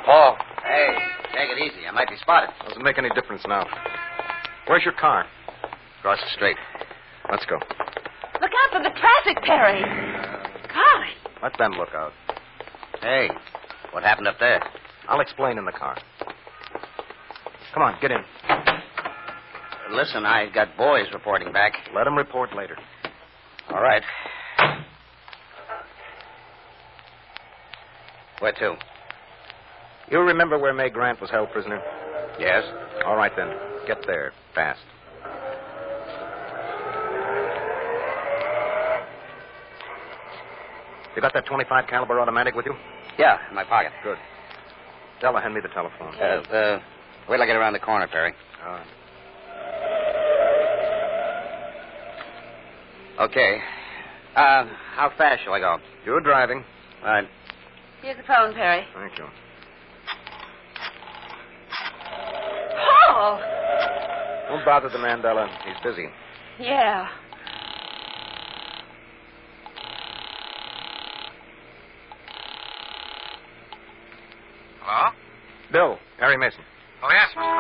Paul. Hey, take it easy. I might be spotted. Doesn't make any difference now. Where's your car? Across the street. Let's go. Look out for the traffic, Perry. Golly. Let them look out. Hey, what happened up there? I'll explain in the car. Come on, get in. Listen, I got boys reporting back. Let them report later. All right. Where to? You remember where May Grant was held prisoner? Yes. All right, then. Get there, fast. You got that .25 caliber automatic with you? Yeah, in my pocket. Good. Della, hand me the telephone. Wait till I get around the corner, Perry. All right. Okay. How fast shall I go? You're driving. All right. Here's the phone, Perry. Thank you. Paul! Don't bother the man, Della. He's busy. Yeah. Hello? Bill, Perry Mason. Oh, yes, Mr.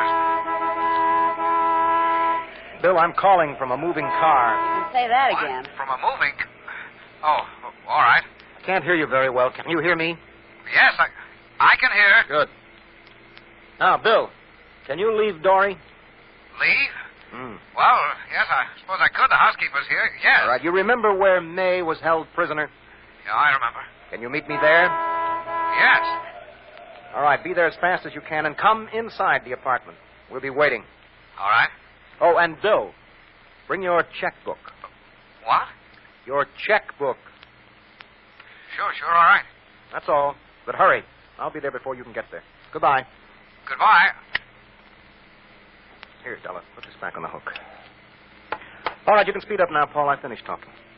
Mason. Bill, I'm calling from a moving car. Say that again. From a moving... Oh, all right. I can't hear you very well. Can you hear me? Yes, I can hear. Good. Now, Bill, can you leave Dory? Leave? Well, yes, I suppose I could. The housekeeper's here. Yes. All right. You remember where May was held prisoner? Yeah, I remember. Can you meet me there? Yes. All right. Be there as fast as you can and come inside the apartment. We'll be waiting. All right. Oh, and Bill, bring your checkbook. What? Your checkbook. Sure, all right. That's all. But hurry. I'll be there before you can get there. Goodbye. Goodbye. Here, Della. Put this back on the hook. All right, you can speed up now, Paul. I finished talking.